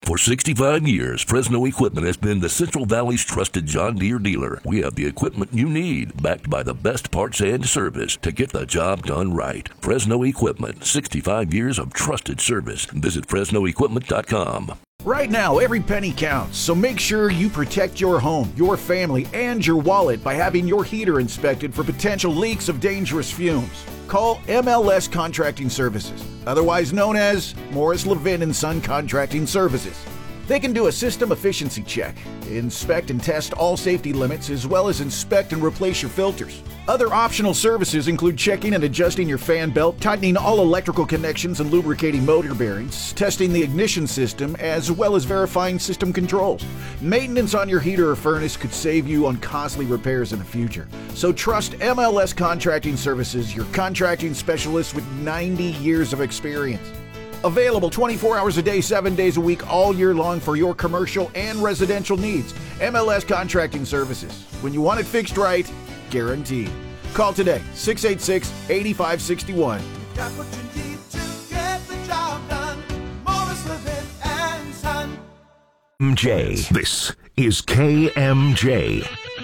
For 65 years, Fresno Equipment has been the Central Valley's trusted John Deere dealer. We have the equipment you need, backed by the best parts and service to get the job done right. Fresno Equipment, 65 years of trusted service. Visit FresnoEquipment.com. Right now, every penny counts, so make sure you protect your home, your family, and your wallet by having your heater inspected for potential leaks of dangerous fumes. Call MLS Contracting Services, otherwise known as Morris Levin & Son Contracting Services. They can do a system efficiency check, inspect and test all safety limits, as well as inspect and replace your filters. Other optional services include checking and adjusting your fan belt, tightening all electrical connections and lubricating motor bearings, testing the ignition system, as well as verifying system controls. Maintenance on your heater or furnace could save you on costly repairs in the future. So trust MLS Contracting Services, your contracting specialist with 90 years of experience. Available 24 hours a day, 7 days a week, all year long for your commercial and residential needs. MLS Contracting Services. When you want it fixed right, guaranteed. Call today, 686-8561. Got what you need to get the job done. Morris Levin and Son. MJ. This is KMJ.